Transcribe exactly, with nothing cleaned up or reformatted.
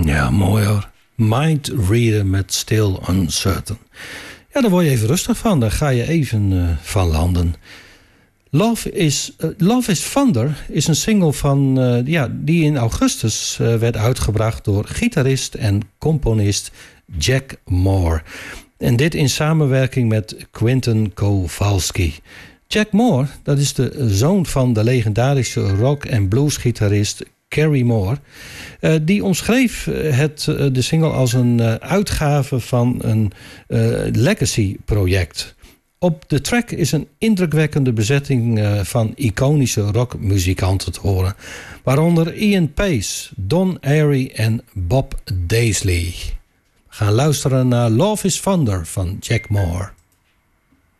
Ja, mooi hoor. Mind Reader met Still Uncertain. Ja, daar word je even rustig van. Daar ga je even uh, van landen. Love is, uh, Love is Thunder is een single van, uh, ja, die in augustus uh, werd uitgebracht door gitarist en componist Jack Moore. En dit in samenwerking met Quentin Kowalski. Jack Moore, dat is de zoon van de legendarische rock- en bluesgitarist Gary Moore. Uh, die omschreef het, uh, de single als een uh, uitgave van een uh, legacy-project. Op de track is een indrukwekkende bezetting uh, van iconische rockmuzikanten te horen. Waaronder Ian Pace, Don Airey en Bob Daisley. We gaan luisteren naar Love is Thunder van Jack Moore.